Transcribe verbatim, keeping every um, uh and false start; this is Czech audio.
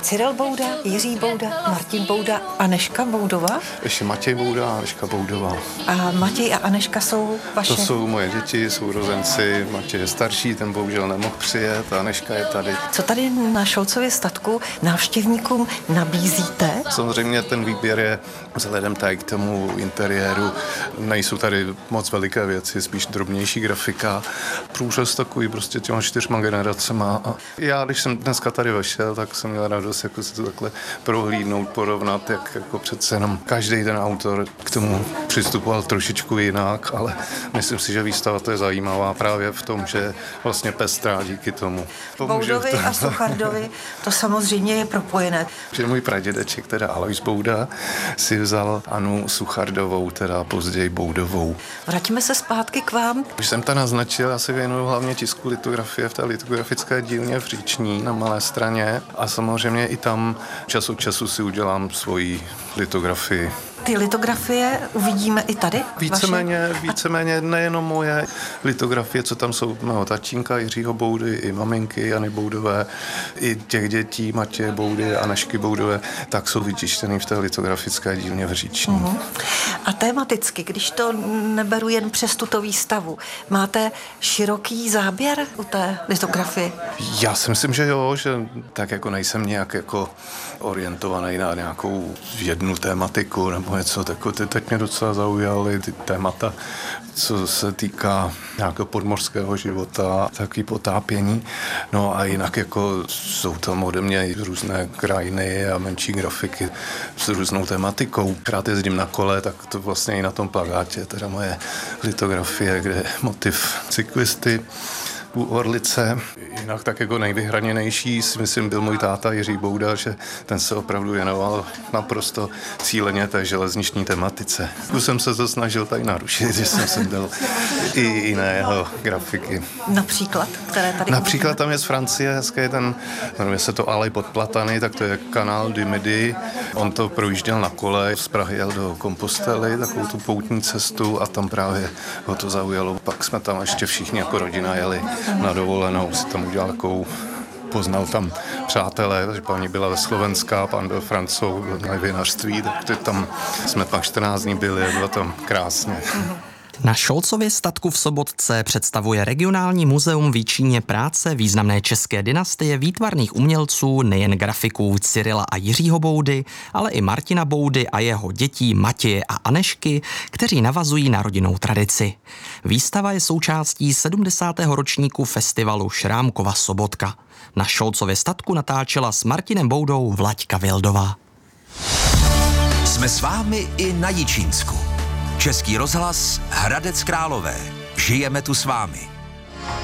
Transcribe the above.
Cyril Bouda, Jiří Bouda, Martin Bouda, Anežka Boudová? Ještě Matěj Bouda a Anežka Boudová. A Matěj a Anežka jsou vaše? To jsou moje děti, sourozenci. Matěj je starší, ten bohužel nemohl přijet a Anežka je tady. Co tady na Šolcově statku návštěvníkům nabízíte? Samozřejmě ten výběr je vzhledem tady k tomu interiéru. Nejsou tady moc veliké věci, spíš drobnější grafika. Průřez takový prostě těma čtyřma generacema. A já, když jsem dneska tady vešel, tak jsem měl radost jako si to takhle prohlídnout, porovnat, jak jako přece jenom každý ten autor k tomu přistupoval trošičku jinak, ale myslím si, že výstava to je zajímavá právě v tom, že vlastně pestrá díky tomu. Boudovi a Suchardovi to samozřejmě je propojené. Že můj pradědeček, teda Alois Bouda, si vzal Anu Suchardovou, teda později Boudovou. Vrátíme se zpátky k vám. Už jsem to naznačil, já se věnuju hlavně tisku litografie v té litografické dílně v Říční na Malé Straně a samozřejmě i tam čas od času si udělám svoji litografii. Ty litografie uvidíme i tady? Víceméně, víceméně nejenom moje litografie, co tam jsou mého tatínka Jiřího Boudy, i maminky Jany Boudové, i těch dětí Matěje Boudy a Anežky Boudové, tak jsou vytištěny v té litografické dílně v Říční. Uh-huh. A tematicky, když to neberu jen přes tuto výstavu, máte široký záběr u té litografie? Já si myslím, že jo, že tak jako nejsem nějak jako orientovaný na nějakou jednu tématiku nebo něco, tak teď mě docela zaujaly ty témata, co se týká nějakého podmořského života, taky potápění. No a jinak jako jsou tam ode mě různé krajiny a menší grafiky s různou tematikou. Krát jezdím na kole, tak to vlastně i na tom plakátě, teda moje litografie, kde je motiv cyklisty u Orlice. Jinak tak jako nejvyhraněnější si myslím byl můj táta Jiří Bouda, že ten se opravdu věnoval naprosto cíleně té železniční tematice. Už jsem se to snažil tady narušit, že jsem sem dal i jiné jeho grafiky. Například? Které tady Například uvidíme? Tam je z Francie hezké ten, jmenuje se to Alej pod Platany, tak to je kanál du Midi. On to projížděl na kole, z Prahy jel do Kompostely, takovou tu poutní cestu a tam právě ho to zaujalo. Pak jsme tam ještě všichni jako rodina jeli na dovolenou, si tam udělal takovou, poznal tam přátelé, že paní byla ve Slovenská, pán byl Francouz, byl na vinařství, tak tam jsme pak čtrnáct dní byli, bylo tam krásně. Na Šolcově statku v Sobotce představuje regionální muzeum v Jičíně práce významné české dynastie výtvarných umělců, nejen grafiků Cyrila a Jiřího Boudy, ale i Martina Boudy a jeho dětí Matěje a Anežky, kteří navazují na rodinnou tradici. Výstava je součástí sedmdesátého ročníku festivalu Šrámkova Sobotka. Na Šolcově statku natáčela s Martinem Boudou Vlaďka Vildová. Jsme s vámi i na Jičínsku. Český rozhlas Hradec Králové. Žijeme tu s vámi.